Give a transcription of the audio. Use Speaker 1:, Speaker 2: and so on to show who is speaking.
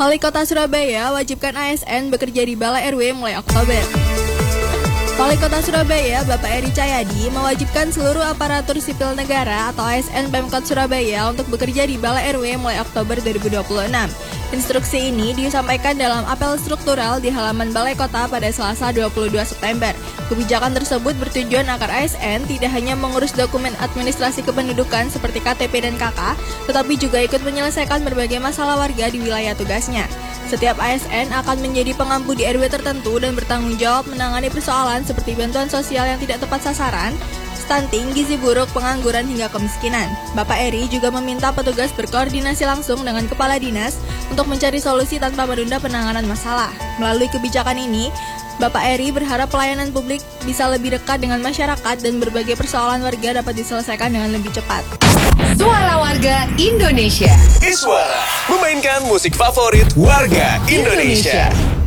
Speaker 1: Wali Kota Surabaya wajibkan ASN bekerja di Balai RW mulai Oktober. Wali Kota Surabaya, Bapak Eri Cahyadi, mewajibkan seluruh aparatur sipil negara atau ASN Pemkot Surabaya untuk bekerja di Balai RW mulai Oktober 2026. Instruksi ini disampaikan dalam apel struktural di halaman Balai Kota pada Selasa 22 September. Kebijakan tersebut bertujuan agar ASN tidak hanya mengurus dokumen administrasi kependudukan seperti KTP dan KK, tetapi juga ikut menyelesaikan berbagai masalah warga di wilayah tugasnya. Setiap ASN akan menjadi pengampu di RW tertentu dan bertanggung jawab menangani persoalan seperti bantuan sosial yang tidak tepat sasaran, stunting, gizi buruk, pengangguran, hingga kemiskinan. Bapak Eri juga meminta petugas berkoordinasi langsung dengan kepala dinas untuk mencari solusi tanpa menunda penanganan masalah. Melalui kebijakan ini, Bapak Eri berharap pelayanan publik bisa lebih dekat dengan masyarakat dan berbagai persoalan warga dapat diselesaikan dengan lebih cepat.
Speaker 2: Suara Warga Indonesia.
Speaker 3: Iswara memainkan musik favorit warga Indonesia.